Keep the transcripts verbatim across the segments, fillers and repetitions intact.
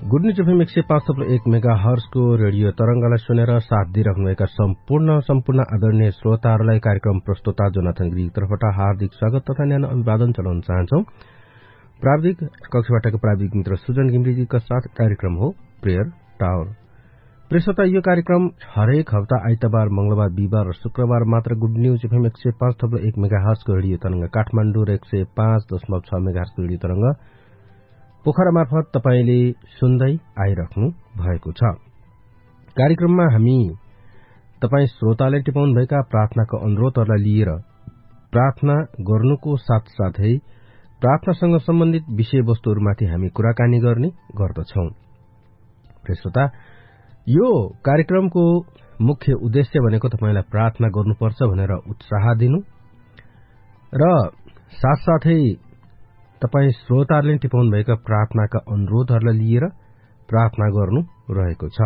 Good news FM एक सय पाँच थप्लो एक मेगा हर्सको रेडियो तरंगलाई सुनेर साथ दिइराख्नुभएका सम्पूर्ण सम्पूर्ण आदरणीय श्रोताहरूलाई कार्यक्रम प्रस्तुता जोनाथन गिरी तर्फबाट हार्दिक स्वागत तथा न्यानो अभिवादन चलाउन चाहन्छौ। प्राविधिक कक्षबाटको प्राविधिक मित्र सुजन घिमिरेजीका साथ कार्यक्रम हो प्रेयर टावर। प्रेसता यो कार्यक्रम हरेक हप्ता आइतबार, मंगलबार, बिहिबार र शुक्रबार मात्र गुड न्यूज एफएम एक सय पाँच थप्लो एक मेगा हर्सको रेडियो तरंग काठमाडौँ र एक सय पाँच दशमलव छ मेगा हर्सको रेडियो तरंग पोखरा मार्फत तपाईले सुन्दै आइराख्नु भएको छ। कार्यक्रममा हामी तपाई श्रोताले टिपाउनु भएका प्रार्थनाको अनुरोधहरूलाई लिएर प्रार्थना गर्नुको साथसाथै प्रार्थनासँग सम्बन्धित विषयवस्तुहरूमाथि हामी कुराकानी गर्ने गर्दछौं। श्रोता, यो कार्यक्रमको मुख्य उद्देश्य भनेको तपाईलाई प्रार्थना गर्नुपर्छ भनेर उत्साह दिनु र साथसाथै तपाई श्रोताहरूले टिपाउनु भएका प्रार्थनाका अनुरोधहरूलाई लिएर प्रार्थना गर्नु रहेको छ।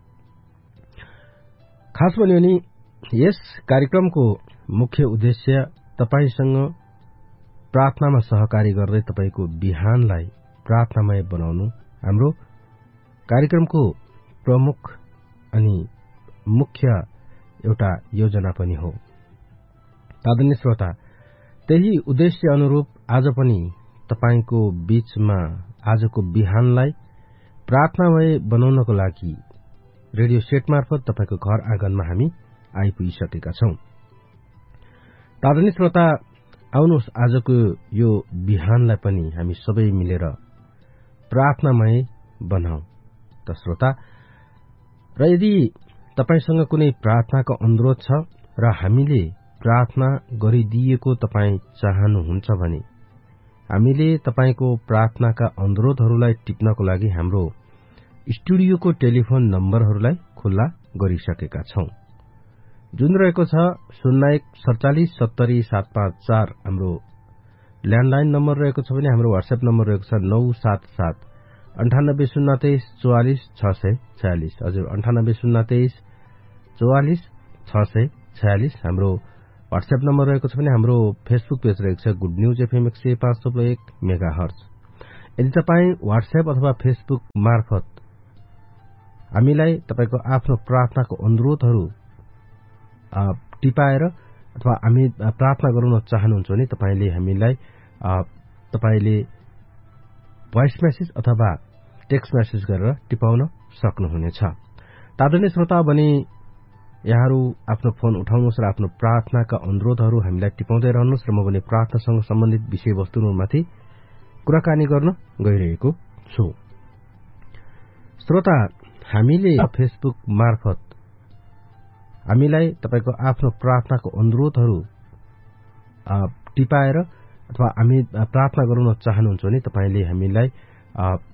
खास भन्यो भने यस कार्यक्रमको मुख्य उद्देश्य तपाईसँग प्रार्थनामा सहकारी गर्दै तपाईको बिहानलाई प्रार्थनामय बनाउनु हाम्रो कार्यक्रमको प्रमुख अनि मुख्य एउटा योजना पनि हो। आदरणीय श्रोता, त्यही उद्देश्य अनुरूप आज पनि तपाईको बीचमा आजको बिहानलाई प्रार्थनामय बनाउनको लागि रेडियो सेट मार्फत तपाईको घर आँगनमा हामी आइपुगिसकेका छौं। आदरणीय श्रोता, आउनुहोस् आजको यो बिहानलाई पनि हामी सबै मिलेर प्रार्थनामय बनाऊ। त श्रोता, र यदि तपाईसँग कुनै प्रार्थनाको अनुरोध छ र हामीले प्रार्थना गरिदिएको तपाई चाहनुहुन्छ भने हामीले तपाईको प्रार्थनाका अनुरोधहरूलाई टिप्नको लागि हाम्रो स्टुडियोको टेलिफोन नम्बरहरूलाई खुल्ला गरिसकेका छौं, जुन रहेको छ शून्य एक सड़चालीस सत्तरी सात पाँच चार हाम्रो ल्यान्डलाइन नम्बर रहेको छ भने हाम्रो व्हाट्सएप नम्बर रहेको छ नौ सात सात अन्ठानब्बे शून्य तेइस चौवालिस छ सय छयालिस। हजुर, अन्ठानब्बे शून्य तेइस चौवालिस छ सय छयालिस हाम्रो व्हाट्सएप नम्बर रहेको छ भने हाम्रो फेसबुक पेज रहेको छ गुड न्यूज एफएम एक सय पाँच थप्लो एक मेगा हर्ज। यदि तपाईँ व्हाट्सएप अथवा फेसबुक मार्फत हामीलाई तपाईको आफ्नो प्रार्थनाको अनुरोधहरू टिपाएर अथवा हामी प्रार्थना गराउन चाहनुहुन्छ भने तपाईले हामीलाई तपाईले भोइस मेसेज अथवा टेक्स्ट मेसेज गरेर टिपाउन सक्नुहुनेछ। आदरणीय श्रोता, भने यहाँहरू आफ्नो फोन उठाउनुहोस् र आफ्नो प्रार्थनाका अनुरोधहरू हामीलाई टिपाउँदै रहनुहोस् र म भने प्रार्थनासँग सम्बन्धित विषयवस्तुहरूमाथि कुराकानी गर्न गइरहेको छु। श्रोता, हामीले फेसबुक मार्फत हामीलाई तपाईको आफ्नो प्रार्थनाको अनुरोधहरू टिपाएर अथवा हामी प्रार्थना गराउन चाहनुहुन्छ भने तपाईले हामीलाई